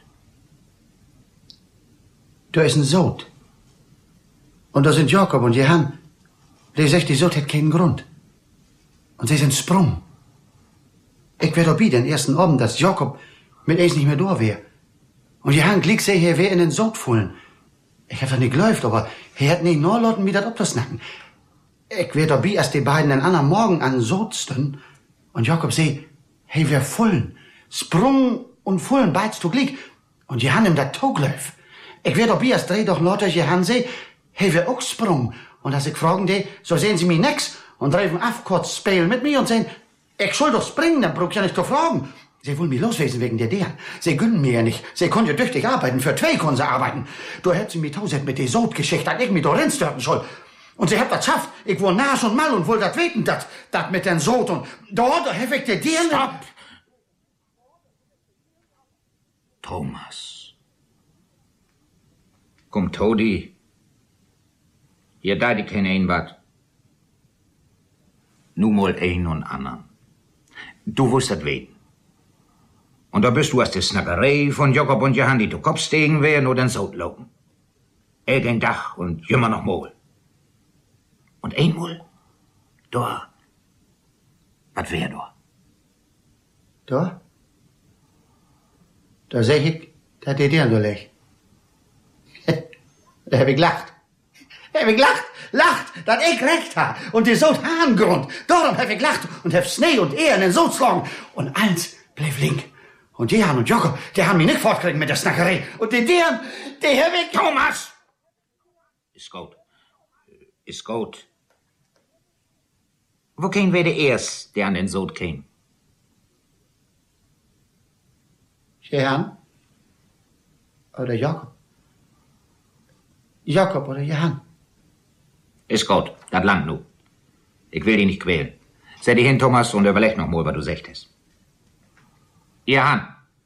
Speaker 9: Da ist ein Sod. Und da sind Jakob und Johann. Die sagt, die Sod hat keinen Grund. Und sie sind sprung. Ich wär dabei den ersten Abend, dass Jakob mit eins nicht mehr da wär. Und Johann Glick seh, er wär in den Sod fallen. Ich hab das nicht geläuft, aber er hat nicht nur Leuten wieder abzusnacken. Ich wär dabei, als die beiden den anderen Morgen an Sodsten und Jakob seh, hey, wär vollen. Sprung und vollen beids zu Glick. Und Johann im dat Tog läuft. Ich wär dabei, als dreh doch Leute Johann seh, hey, wär auch sprung. Und als ich fragen die, so sehen sie mich nix und treffen auf kurz spielen mit mir und sehen, ich soll doch springen, dann brauch ich ja nicht zu fragen. Sie wollen mich loswesen wegen der deren. Sie gönnen mir ja nicht. Sie können ja tüchtig arbeiten. Für zwei können sie arbeiten. Du hättest sie mich tausend mit der Sodgeschichte, dass ich mich da rinstörten soll. Und sie habt das schafft. Ich wohl Nas und Mal und wohl das weten, das, das mit den Sod und da, da hef ich der deren.
Speaker 11: Stopp! Thomas. Komm, Todi. Hier da die keine ein wat. Nu mal ein und anderen. Du wirst das weten. Und da bist du aus der Snackerei von Jakob und Johann, die du Kopf stegen werden oder ins Sod laufen. Eh den Dach und jümmer noch mal. Und einmal, da, was wär da?
Speaker 9: Da? Da seh ich, dass die dir nur leg. Da hab ich gelacht. Da hab ich gelacht, lacht, dass ich recht ha. Und die Sod haben Grund. Darum hab ich gelacht und hab Schnee und er in den Sod schlagen. Und eins bleib link. Und Johann und Jakob, die haben mich nicht fortkriegen mit der Snackerei. Und die deren, die hab ich...
Speaker 11: Thomas! Ist gut. Ist gut. Wo kein wir der erst, der an den Sod käm?
Speaker 9: Johann? Oder Jakob? Jakob oder Johann?
Speaker 11: Ist gut, das langt nu. Ich will dich nicht quälen. Setz dich hin, Thomas, und überleg noch mal, was du sagtest. Johann.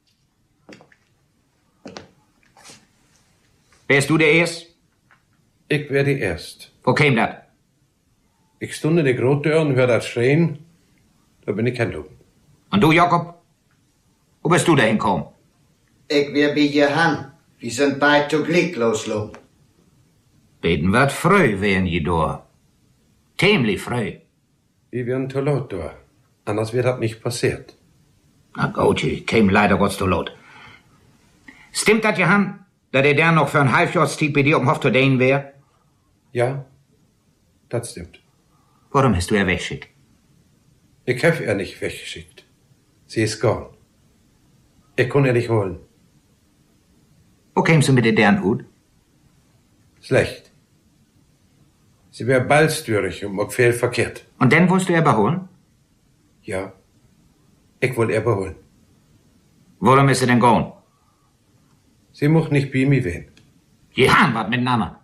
Speaker 11: Wärst du der Erst?
Speaker 7: Ich wär die Erst.
Speaker 11: Wo käm dat?
Speaker 7: Ich stund in der Grottür und hör das Schreien. Da bin ich kein Loben.
Speaker 11: Und du, Jakob? Wo bist du dahin gekommen?
Speaker 9: Ich wär bei Johann. Wir sind beid zu Glick losloben.
Speaker 11: Beten wird früh, wären je da. Tämlich früh.
Speaker 7: Wir wären zu laut da. Anders wird das nicht passiert.
Speaker 11: Na gut, ich käm leider Gottes zu laut. Stimmt das, Johann, dass der der noch für ein Halbjahrstief bei dir um Hof zu dehnen wär?
Speaker 7: Ja, das stimmt.
Speaker 11: Warum hast du er weggeschickt?
Speaker 7: Ich hab er nicht weggeschickt. Sie ist gone. Ich kann er nicht holen.
Speaker 11: Wo kämst du mit der deren Hut?
Speaker 7: Schlecht. Sie wär ballstürig und mag viel verkehrt.
Speaker 11: Und dann wolltest du er beholen?
Speaker 7: Ja. Ich will er beholen.
Speaker 11: Warum ist sie denn gone?
Speaker 7: Sie muss nicht bei mir wehen.
Speaker 11: Die haben was miteinander.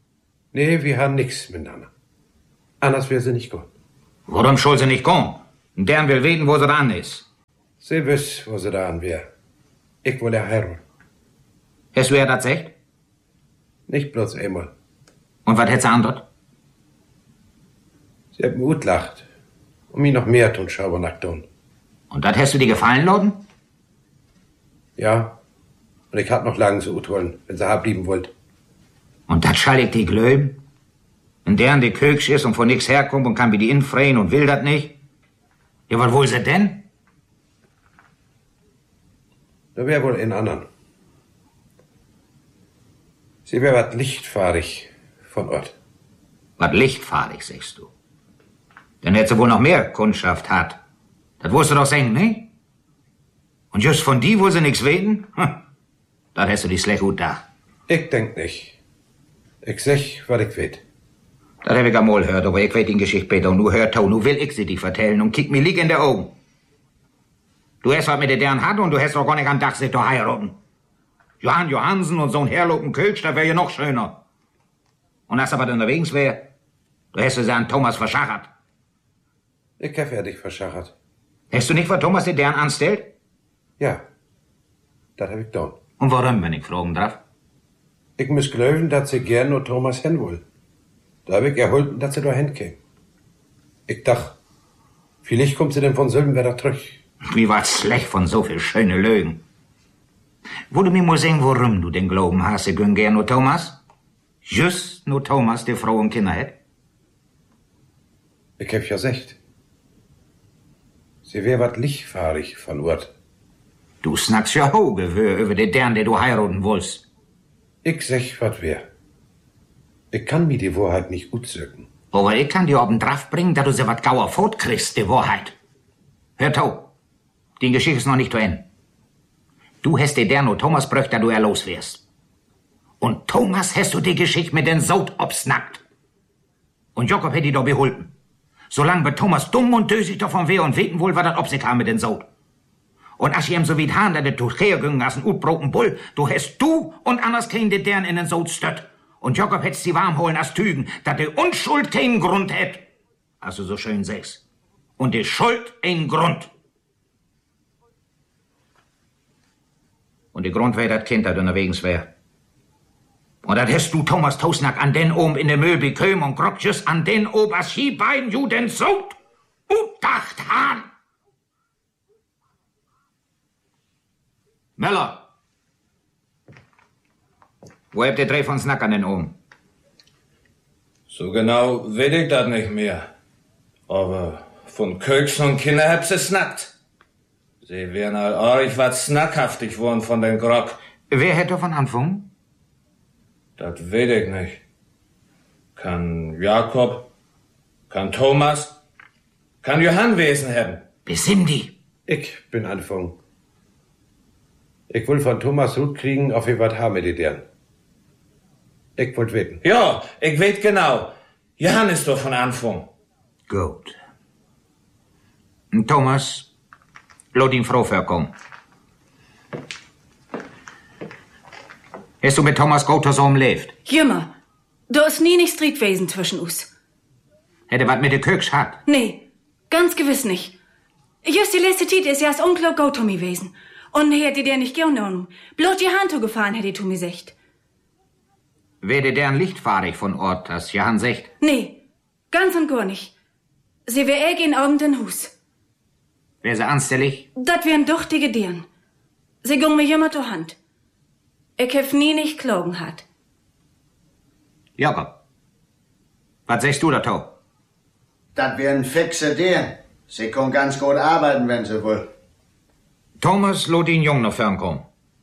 Speaker 7: Nee, wir haben nix miteinander. Anders wär sie nicht gone.
Speaker 11: Warum soll sie nicht gone? Und deren will weten, wo sie dran ist.
Speaker 7: Sie wiss, wo sie dran wär. Ich will ja heiraten.
Speaker 11: Hast du ja das gesagt?
Speaker 7: Nicht bloß einmal.
Speaker 11: Und was hätt sie andert?
Speaker 7: Sie hat mir gut lacht. Und mir noch mehr tun Schabernack tun.
Speaker 11: Und das hast du dir gefallen lassen?
Speaker 7: Ja. Und ich hab noch lange so gut wollen, wenn sie blieben wollt.
Speaker 11: Und das schall ich die glöben? Und deren die Köksch ist und von nix herkommt und kann wie die infreien und will das nicht? Ja, was wohl sie denn?
Speaker 7: Da wär wohl ein anderen. Sie wär wat lichtfahrig von Ort.
Speaker 11: Was lichtfahrig, sagst du? Dann hätt sie wohl noch mehr Kundschaft hat. Das wirst du doch sagen, ne? Und just von die, wo sie nix weten? Hm. Das hast du die schlecht gut da.
Speaker 7: Ich denk nicht. Ich sech, was ich weet.
Speaker 11: Das hab ich einmal gehört, aber ich weet die Geschichte besser. Und nu hört to, nu will ich sie dich vertellen und kick mir lieg in der Augen. Du hast was mit der deren hat und du hast doch gar nicht am Dach sich doch heiraten. Johann Johansen und so ein herrlopen Kölsch, das wär ja noch schöner. Und als er was unterwegs wär, du hast sie an Thomas verschachert.
Speaker 7: Ich hab ja dich verschachert.
Speaker 11: Hast du nicht, was Thomas den deren anstellt?
Speaker 7: Ja, das hab ich getan.
Speaker 11: Und warum, wenn ich fragen darf?
Speaker 7: Ich muss glauben, dass sie gern nur Thomas hin will. Da hab ich erholten, dass sie da hinkäme. Ich dacht, vielleicht kommt sie denn von Sölbenwerder zurück.
Speaker 11: Wie war's schlecht von so viel schöne Lügen. Wo du mir mal sagen, warum du den Glauben hast, sie gönn gern nur Thomas? Just nur Thomas, der Frau und Kinder hat?
Speaker 7: Ich hab ja gesagt. Sie wär wat lichtfahrig von Ort.
Speaker 11: Du snackst ja Hogewör über den deren, der du heiraten willst.
Speaker 7: Ich sech, wat wär. Ich kann mir die Wahrheit nicht gut sögen.
Speaker 11: Aber ich kann dir oben drauf bringen, dass du sie wat gauer fort kriegst, die Wahrheit. Hör to, die Geschichte ist noch nicht zu Ende. Du hast dir deren nur Thomas bröcht, da du er los wärst. Und Thomas hast du die Geschichte mit den Sod obsnackt. Und Jakob hätt die doch beholpen. Solange wird Thomas dumm und dösig davon wär und weten wohl, was das ob sich haben mit den Sod. Und als ich ihm so wie han, da der durch hergegangen als ein utbroken Bull, du hast du und anders kein de deren in den Sod stött. Und Jakob hätt's sie warm holen als Tügen, dat de Unschuld keinen Grund hätt. Also so schön sagst. Und de Schuld ein Grund. Und der Grund wär dat Kind, dat unterwegs wär. Und dat hast du Thomas Tosnack an den oben in der Möbel köm und Grokjes an den obers die beiden Juden Sod udacht han. Möller! Wo habt ihr drei von Snack an den oben?
Speaker 13: So genau weet ich das nicht mehr. Aber von Köks und Kinder habt sie snackt. Sie wären all euch wat snackhaftig worden von den Grog.
Speaker 11: Wer hätte von Anfang?
Speaker 13: Das weet ich nicht. Kann Jakob, kann Thomas, kann Johann Wesen haben.
Speaker 11: Besinn die.
Speaker 7: Ich bin Anfang. Ich will von Thomas Hut kriegen, auf wie wat haben wir die deren. Ich wollt weten.
Speaker 13: Ja, ich weet genau. Johann ist doch von Anfang.
Speaker 11: Gut. Und Thomas, lot ihn froh verkommen. Hast du mit Thomas Gotha so umlebt?
Speaker 14: Jümmer, du hast nie nicht Streit gewesen zwischen uns.
Speaker 11: Hätte wat mit der Köks hat?
Speaker 14: Nee, ganz gewiss nicht. Just die letzte Zeit ist ja als Onkel Gotha mi gewesen. Und hätte der nicht genommen. Bloß die Hand gefahren, hätte du mir secht.
Speaker 11: Werde deren lichtfahrig von Ort, das Johann secht?
Speaker 14: Nee, ganz und gar nicht. Sie wär eh in Augen den Hus.
Speaker 11: Wär sie anstellig?
Speaker 14: Dat wären duchtige deren. Sie gung mir immer zur Hand. Ich hef nie nicht klogen hat.
Speaker 11: Jakob, was sagst du dazu?
Speaker 9: Dat wären fixe deren. Sie kann ganz gut arbeiten, wenn sie will.
Speaker 11: Thomas lot ihn jung noch fernkommen.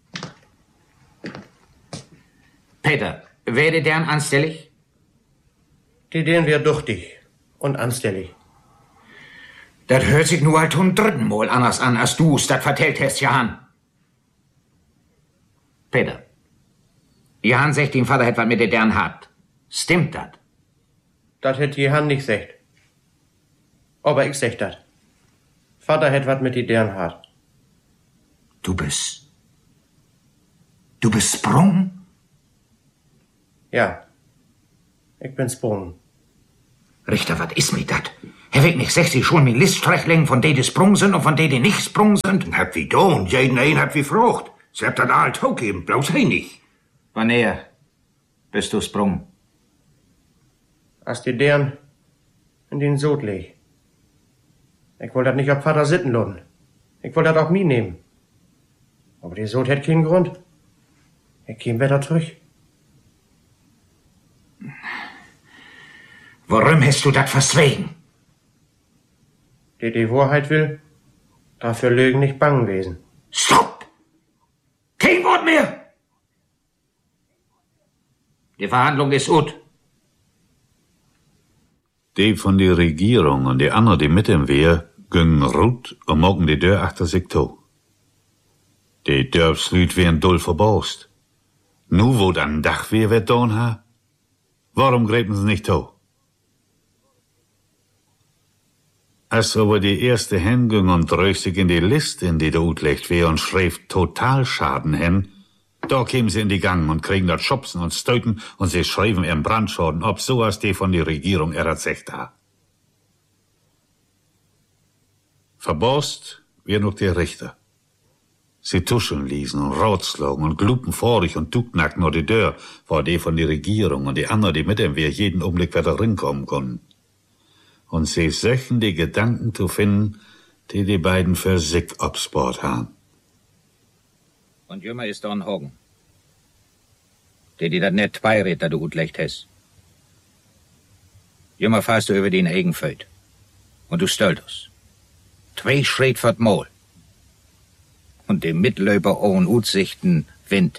Speaker 11: Peter, werde deren anstellig?
Speaker 15: Die deren wär duchtig und anstellig.
Speaker 11: Das hört sich nur halt zum dritten Mal anders an, als du's das vertellt hast, Johann. Peter, Johann sagt, dein Vater hätt was mit der deren hat. Stimmt das?
Speaker 15: Das hätt Johann nicht gesagt. Aber ich sag das. Vater hätt was mit die deren hat.
Speaker 11: Du bist... Du bist Sprung?
Speaker 15: Ja. Ich bin Sprung.
Speaker 11: Richter, was ist mit dat? Herr Weg nicht sechzig schon mit Liststrechlingen von denen, die sprung sind und von denen, die nicht sprung sind?
Speaker 10: Hab wie don, jeden ein hab wie Frucht. Sie habt das alt auch geben, bloß hey nicht.
Speaker 11: Wanneer bist du sprung?
Speaker 15: Als die deren in den Sod leg. Ich wollte das nicht auf Vater sitten lassen. Ich wollte das auch mir nehmen. Aber die Sod hat keinen Grund. Ich käm wieder zurück.
Speaker 11: Warum hast du das verswegen?
Speaker 15: Der die Wahrheit will, dafür Lügen nicht bangen wesen.
Speaker 11: Stopp! Kein Wort mehr! Die Verhandlung ist gut.
Speaker 6: Die von der Regierung und die anderen, die mit ihm wär, gingen rut und mogen die Tür achter sich to. Die Dörfslüt wären doll verbaust. Nu, wo dann Dach wär, wird don ha? Warum gräben sie nicht to? Als aber die erste hen ging und dröch sich in die Liste, in die da utlegt wär und schrieb Totalschaden hen, da kämen sie in die Gang und kriegen dort Schubsen und Stöten und sie schreiben ihren Brandschaden, ob so als die von der Regierung erzählt ha. Verbost wär noch der Richter. Sie tuscheln ließen und rautslagen und glupen vorig und tucknackt nur die Dörr, vor die von der Regierung und die anderen, die mit ihm wär, jeden Augenblick wieder rinkommen konnten. Und sie söchen die Gedanken zu finden, die die beiden für sich absport haben.
Speaker 11: Und jümmer ist Don Hogan. Der die dat net zwei Räder du gut lecht hast. Jümmer fährst du über den Eigenfeld. Und du stölltest. Zwei Schritt vert Mol. Und dem Mitlöber ohne Utsichten Wind.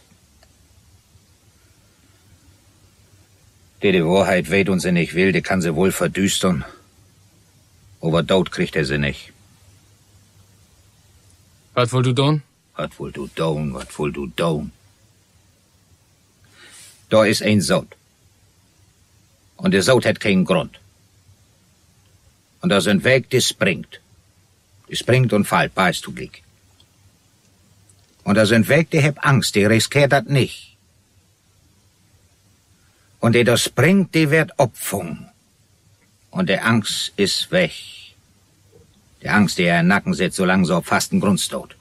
Speaker 11: Der die Wahrheit weht und sie nicht will, der kann sie wohl verdüstern. Aber dort kriegt er sie nicht.
Speaker 16: Was wohl du don?
Speaker 11: Was wohl du don, was wohl du don? Da ist ein Sod. Und der Sod hat keinen Grund. Und da sind Weg, die springt. Die springt und fällt, weißt du, Glick. Und da sind Weg, die hab Angst, die riskiert das nicht. Und der da springt, die wird opfung. Und der Angst ist weg. Die Angst, die er in den Nacken setzt, solange so auf fasten Grund steht.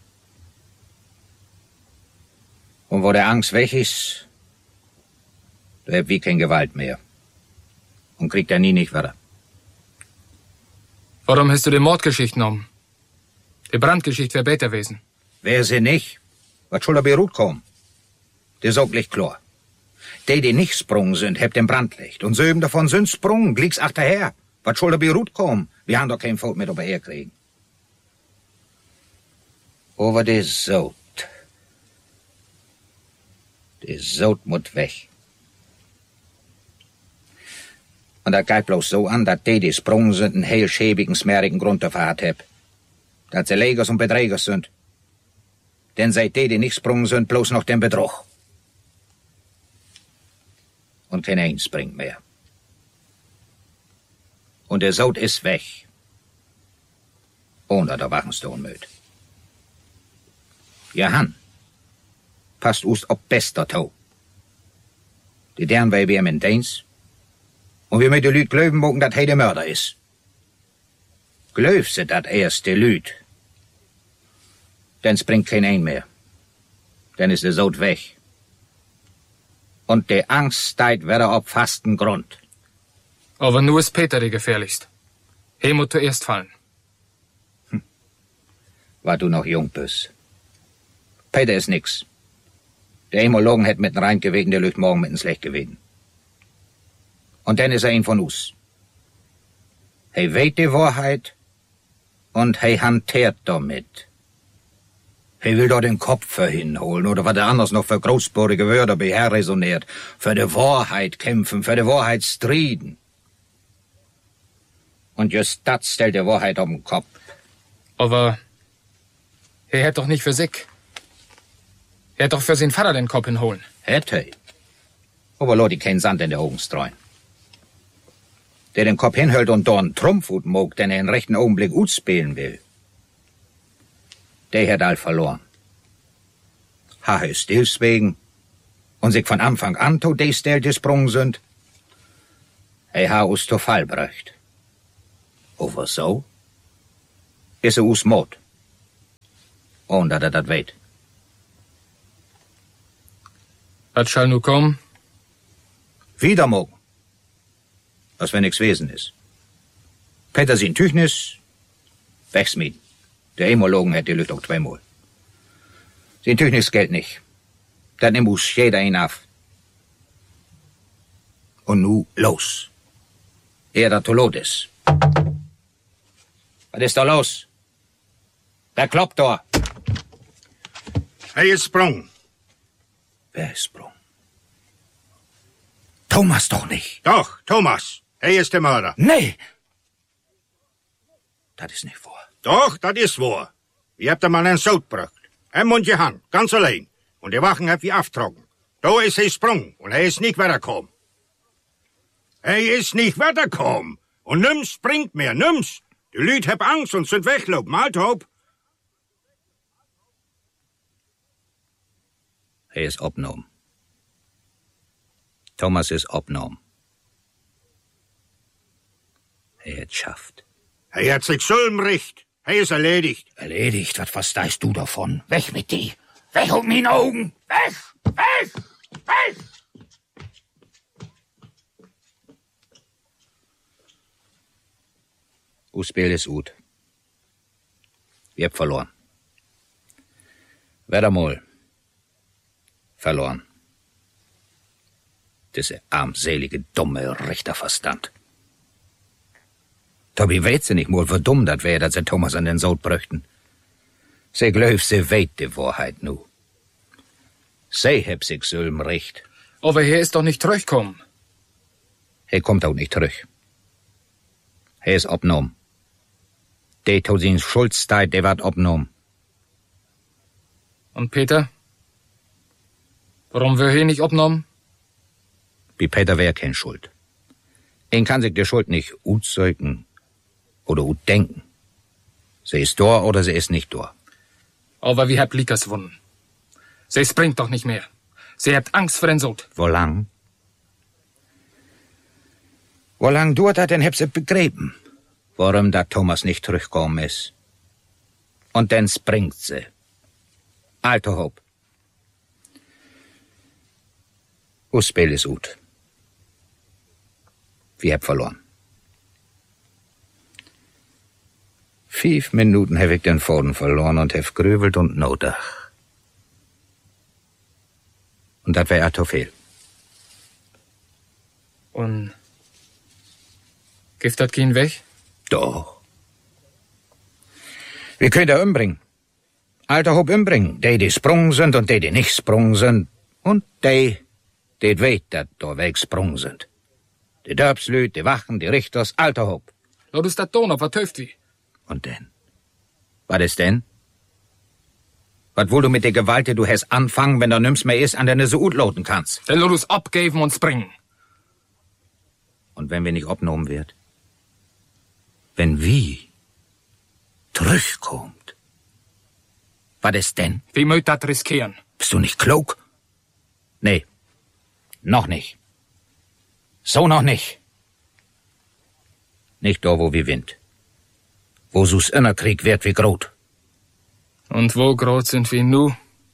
Speaker 11: Und wo der Angst weg ist, da habt wie kein Gewalt mehr. Und kriegt er nie nicht weiter.
Speaker 16: Warum hast du die Mordgeschichte genommen? Die Brandgeschichte wäre besser gewesen.
Speaker 11: Wär sie nicht, was soll er beruht kommen? Das ist auch gleich klar. Die, die nicht sprungen sind, habt den Brandlicht. Und sieben davon sind sprungen, glieks achterher. Was soll der Beruht kommen? Wir haben doch kein Volk mehr drüber herkriegen. Aber der Sod. Der Sod muss weg. Und das geht bloß so an, dass die, die sprungen sind, einen heel schäbigen, smerigen Grund dafür hat. Dass sie Legers und Beträgers sind. Denn seit die, die nicht sprungen sind, bloß noch den Betrug. Und kein eins springt mehr. Und der Sod ist weg. Ohne der Wachenstone möt. Ja, Han. Passt us ob bester Tau. Die deren bei wir in Deins. Und wir mit de Lüd glöben mogen, dat he der Mörder is. Glöf se dat erste Lüd. Denn springt kein ein mehr. Denn ist der Sod weg. Und die Angst steigt wieder auf fasten Grund.
Speaker 16: Aber nur ist Peter der gefährlichst. He muss zuerst fallen.
Speaker 11: Hm. War du noch jung bist. Peter ist nix. Der Hemologen hätt mit rein gewegen, der lügt morgen mit schlecht gewesen. Und dann ist er ein von us. He weht die Wahrheit und he hantiert damit. He will doch den Kopf für hinholen oder was er anders noch für großsporige Wörter beherresoniert. Für die Wahrheit kämpfen, für die Wahrheit striden. Und just das stellt die Wahrheit auf den Kopf.
Speaker 16: Aber er hätt doch nicht für sich. Er hätt doch für seinen Vater den Kopf hinholen.
Speaker 11: Hätte. Aber Leute keinen Sand in die Augen streuen. Der den Kopf hinhält und dorn Trumpfhut mag, den er in rechten Augenblick gut spielen will. Der hat all verloren. Ha ist deswegen und sich von Anfang an to des Stel gesprungen sind. He ha us to Fall bräucht. Over so? Is er us Mord. Und dat er dat weet.
Speaker 16: Was schall nu kommen?
Speaker 11: Wieder morgen. Als wenn nix Wesen ist. Peter sin Tüchnis, wegsmieden. Der Emologen hat die Lüt auch zweimal. Sin Tüchnis Geld nicht. Dann nimmt us jeder ihn auf. Und nu los. Er da tot ist. Was ist da los? Wer kloppt da?
Speaker 10: Er ist sprung.
Speaker 11: Wer ist sprung? Thomas doch nicht.
Speaker 10: Doch, Thomas. Er ist der Mörder.
Speaker 11: Nee. Das ist nicht wahr.
Speaker 10: Doch, das ist wahr. Ihr habt einmal einen Sod gebracht. Em und je Hand, ganz allein. Und die Wachen habt ihr aufgetragen. Da ist er sprung und er ist nicht weitergekommen. Er ist nicht weitergekommen. Und nimm's springt mehr, nimm's. Die Leute hab Angst und sind weggelaufen, Malthob.
Speaker 11: Er ist abgenommen. Thomas ist abgenommen. Er hat schafft.
Speaker 10: Er hat sich Sulmrecht. Er ist erledigt.
Speaker 11: Erledigt? Was verstehst du davon? Weg mit die! Weg um meine Augen! Weg! Weg! Weg! Us Spiel ist gut. Wir haben verloren. Wer mal verloren. Diese armselige, dumme Richterverstand. Tobi weet sie nicht mal, wie dumm das wär, dass sie Thomas an den Sod brüchten. Sie glaub, sie weet die Wahrheit nu. Sie heb sich Sülm recht.
Speaker 16: Aber er ist doch nicht zurückgekommen.
Speaker 11: Er kommt auch nicht zurück. Er ist abgenommen. Der tut sin Schuldzeit, der wird abgenommen.
Speaker 16: Und Peter? Warum wird er nicht abgenommen?
Speaker 11: Wie Peter wär kein Schuld. Ihn kann sich der Schuld nicht utzeugen oder utdenken. Sie ist da oder sie ist nicht da.
Speaker 16: Aber wie habt Likas wunden? Sie springt doch nicht mehr. Sie hat Angst vor den Sod.
Speaker 11: Wo lang? Wo lang dauert hat, denn hab sie begräben, warum da Thomas nicht zurückgekommen ist. Und dann springt sie. Alter Hop. Us Spiel ist gut. Wir hab verloren. Fünf Minuten hab ich den Faden verloren und hab grübelt und notach. Und das wär ja zu viel.
Speaker 16: Und gibt das keinen weg?
Speaker 11: Doch. Wir können da umbringen. Alter Hop umbringen. Die, die sprung sind und die, die nicht sprung sind. Und die, die weet, dat da wegsprung sind. Die Dörpslüt, die Wachen, die Richters, Alter Hop.
Speaker 16: Laut ist dat Ton, was töft wie?
Speaker 11: Und denn? Was ist denn? Was wohl du mit der Gewalt, die du hast anfangen, wenn da nimm's mehr ist, an deine so gut loten kannst?
Speaker 16: Dann lass uns abgeben und springen.
Speaker 11: Und wenn wir nicht abgenommen wird? Wenn wie zurückkommt? Was ist denn?
Speaker 16: Wie möcht dat riskieren?
Speaker 11: Bist du nicht klug? Nee, noch nicht. So noch nicht. Nicht da, wo wir Wind. Wo so's Innerkrieg wird wie Grot.
Speaker 16: Und wo Grot sind wir nu?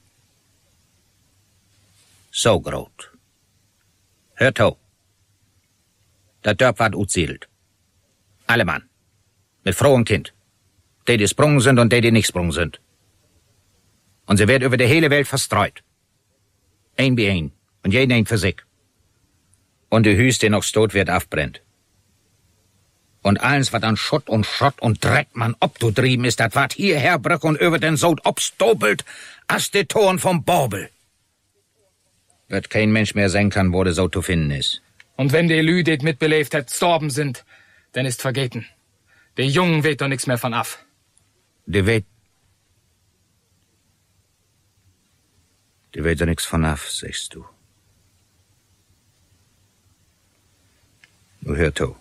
Speaker 11: So Grot. Hört ho. Der Dörp ward utsiedelt. Alle Mann. Mit Frau und Kind. Die, die sprungen sind und die, die nicht sprungen sind. Und sie wird über die hele Welt verstreut. Ein wie ein. Und jeden ein für sich. Und die Hüs, die noch stot wird, aufbrennt. Und alles, was an Schutt und Schrott und Dreck man obdudrieben ist, das wat hierher brück und über den Sod obstobelt, as die Toren vom Borbel. Wird kein Mensch mehr sein kann, wo der Sod zu finden ist.
Speaker 16: Und wenn die Lü, die mitbelebt hat, gestorben sind, dann ist vergeten. Die Jungen weht doch nix mehr von af.
Speaker 11: Die weht... Die weht doch nix von af, sagst du. Nu hör to.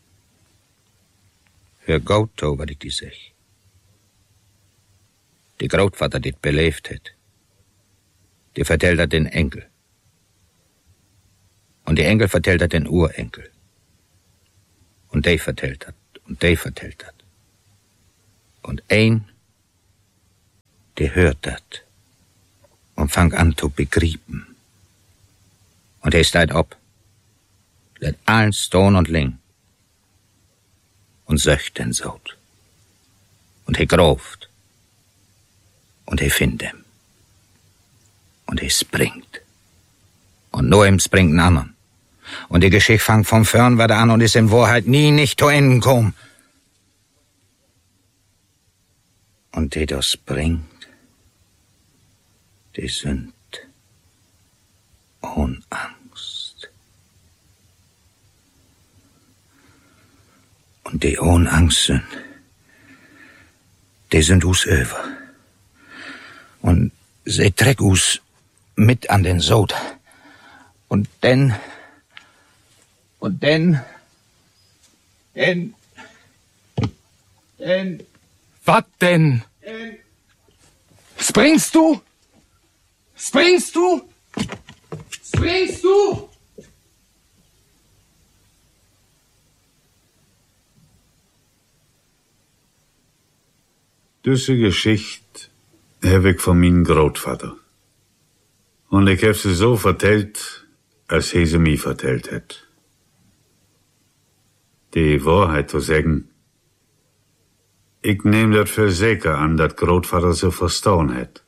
Speaker 11: Hör gut to, wat ich die sag. Die Grootvater, die beleeft het, die vertellt dat den Enkel. Und die Enkel vertellt dat den Urenkel. Und die vertellt dat. Und der vertellt dat. Und ein, der hört dat. Und fang an zu begrieben. Und er steigt ab. Let allen stone und ling. Und söcht den Sod. Und er groft. Und er findet ihn. Und er springt. Und nur ihm springt ein anderen. Und die Geschichte fangt von vorn weiter an und ist in Wahrheit nie nicht zu Ende gekommen. Und die da springt, die sind ohne Angst. Und die ohne Angst sind, die sind us über. Und sie treck us mit an den Sod. Und denn, und denn, denn, denn,
Speaker 16: was denn?
Speaker 11: denn,
Speaker 16: Springst du? Springst du? Springst du?
Speaker 6: Diese Geschichte habe ich von meinem Großvater. Und ich habe sie so vertellt, als er sie mir vertellt hat. Die Wahrheit zu sagen, ich nehm dat für sicher an, dat Großvater sie verstauen hat.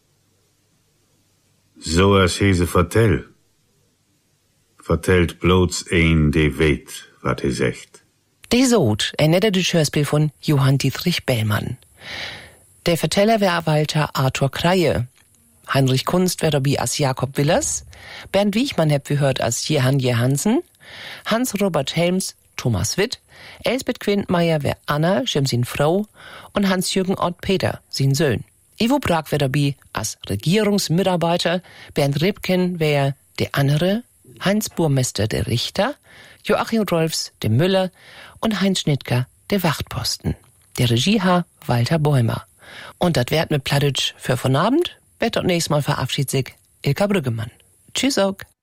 Speaker 6: So als er sie vertellt, vertellt bloß ein, der weet, wat er sagt.
Speaker 5: Die Sod, ein nettes Hörspiel von Johann Dietrich Bellmann. Der Verteller wär Walter Arthur Kreie. Heinrich Kunst wär dabei als Jakob Willers. Bernd Wiechmann habt wir hört als Jehan Jehansen. Hans-Robert Helms, Thomas Witt. Elsbeth Quintmeier wär Anna, Jim sin Frau. Und Hans-Jürgen Ott-Peter, sin Söhn. Ivo Brag wär dabei als Regierungsmitarbeiter. Bernd Ribken wär der andere. Heinz Burmester der Richter. Joachim Rolfs der Müller. Und Heinz Schnittger der Wachtposten. Der Regieherr Walter Bäumer. Und das wert mit Plattdeutsch für von Abend, wird dort nächstes Mal verabschiedet sich Ilka Brüggemann. Tschüss auch.